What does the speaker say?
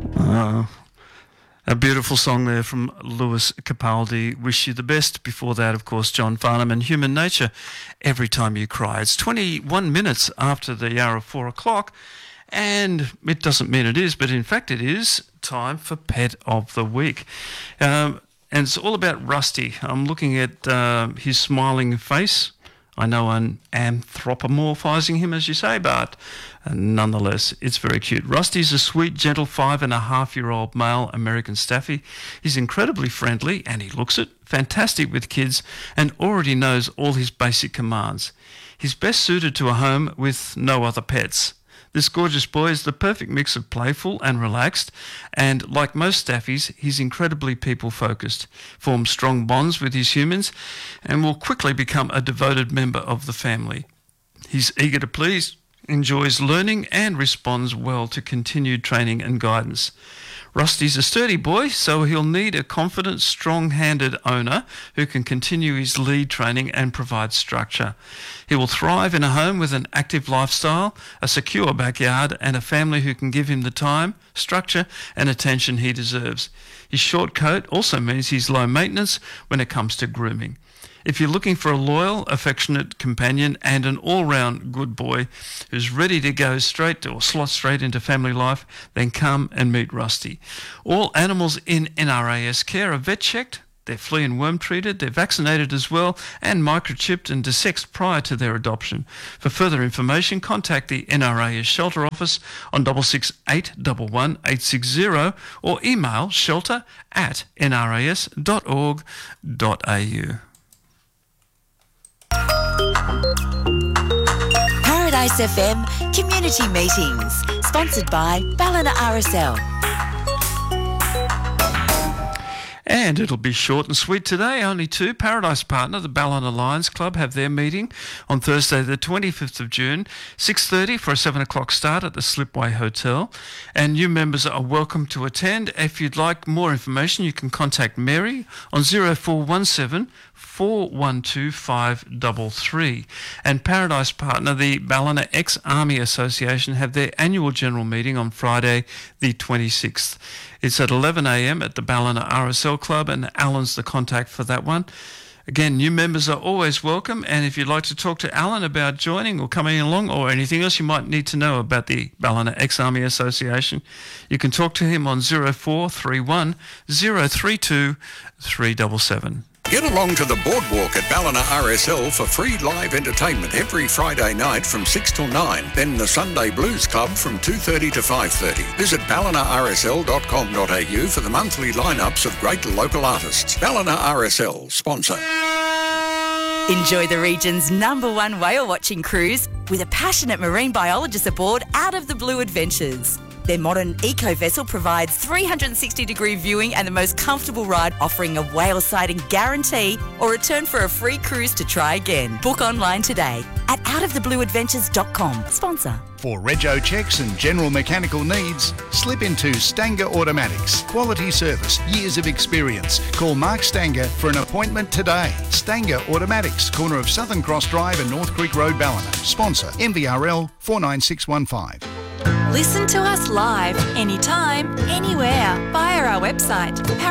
A beautiful song there from Lewis Capaldi. Wish you the best. Before that, of course, John Farnham and Human Nature. Every Time You Cry. It's 21 minutes after the hour of 4 o'clock, and it doesn't mean it is, but in fact it is time for Pet of the Week. And it's all about Rusty. I'm looking at his smiling face. I know I'm anthropomorphizing him, as you say, but nonetheless, it's very cute. Rusty's a sweet, gentle 5.5-year-old male American Staffy. He's incredibly friendly, and he looks it, fantastic with kids, and already knows all his basic commands. He's best suited to a home with no other pets. This gorgeous boy is the perfect mix of playful and relaxed, and like most Staffies, he's incredibly people-focused, forms strong bonds with his humans, and will quickly become a devoted member of the family. He's eager to please, enjoys learning, and responds well to continued training and guidance. Rusty's a sturdy boy, so he'll need a confident, strong-handed owner who can continue his lead training and provide structure. He will thrive in a home with an active lifestyle, a secure backyard, and a family who can give him the time, structure, and attention he deserves. His short coat also means he's low maintenance when it comes to grooming. If you're looking for a loyal, affectionate companion and an all-round good boy who's ready to go straight or slot straight into family life, then come and meet Rusty. All animals in NRAS care are vet-checked, they're flea and worm treated, they're vaccinated as well, and microchipped and desexed prior to their adoption. For further information, contact the NRAS Shelter Office on 668 860 or email shelter@nras.org.au. Paradise FM Community Meetings, sponsored by Ballina RSL. And it'll be short and sweet today, only two. Paradise Partner, the Ballina Lions Club, have their meeting on Thursday the 25th of June, 6:30 for a 7 o'clock start at the Slipway Hotel. And new members are welcome to attend. If you'd like more information, you can contact Mary on 0417 412 533. And Paradise Partner, the Ballina Ex-Army Association, have their annual general meeting on Friday the 26th. It's at 11 a.m. at the Ballina RSL Club, and Alan's the contact for that one. Again, new members are always welcome, and if you'd like to talk to Alan about joining or coming along or anything else you might need to know about the Ballina Ex-Army Association, you can talk to him on 0431 032 377. Get along to the boardwalk at Ballina RSL for free live entertainment every Friday night from 6 till 9. Then the Sunday Blues Club from 2:30 to 5:30. Visit ballinarsl.com.au for the monthly lineups of great local artists. Ballina RSL, sponsor. Enjoy the region's #1 whale watching cruise with a passionate marine biologist aboard Out of the Blue Adventures. Their modern eco-vessel provides 360-degree viewing and the most comfortable ride, offering a whale sighting guarantee or return for a free cruise to try again. Book online today at outoftheblueadventures.com. Sponsor. For rego checks and general mechanical needs, slip into Stanger Automatics. Quality service, years of experience. Call Mark Stanger for an appointment today. Stanger Automatics, corner of Southern Cross Drive and North Creek Road, Ballina. Sponsor MVRL 49615. Listen to us live, anytime, anywhere, via our website,